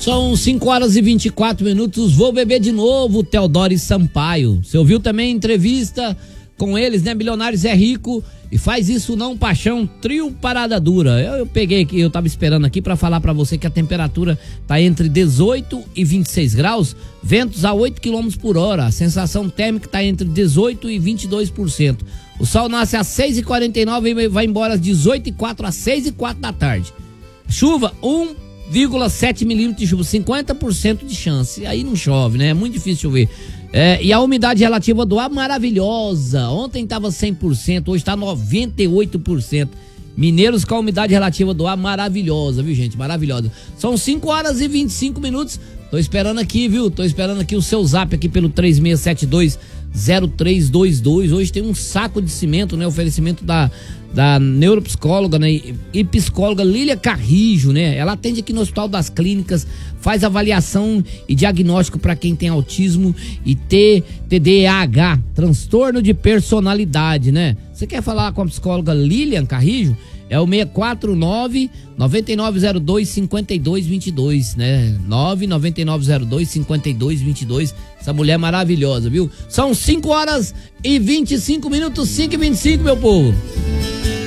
São 5 horas e 24 minutos, vou beber de novo, Teodoro e Sampaio. Você ouviu também a entrevista com eles, né? Milionários é Rico e faz isso não paixão, trio Parada Dura. Eu peguei aqui, eu tava esperando aqui pra falar pra você que a temperatura tá entre 18 e 26 graus, ventos a 8 km por hora, a sensação térmica tá entre 18 e 22%. O sol nasce às 6h49 e vai embora às 18h04 às 6h04 da tarde. Chuva, 1,7 milímetros de chuva, 50% de chance. Aí não chove, né? É muito difícil chover. E a umidade relativa do ar maravilhosa. Ontem estava 100%, hoje está 98%. Mineiros com a umidade relativa do ar maravilhosa, viu, gente? Maravilhosa. São 5 horas e 25 minutos. Tô esperando aqui, viu? Tô esperando aqui o seu zap aqui pelo 3672-0322. Hoje tem um saco de cimento, né? Oferecimento da neuropsicóloga, né? E psicóloga Lília Carrijo, né? Ela atende aqui no Hospital das Clínicas, faz avaliação e diagnóstico para quem tem autismo e TDAH, transtorno de personalidade, né? Você quer falar com a psicóloga Lília Carrijo? É o 649-9902-5222, né? 99902-5222. Essa mulher é maravilhosa, viu? São 5 horas e 25 minutos, 5h25, meu povo.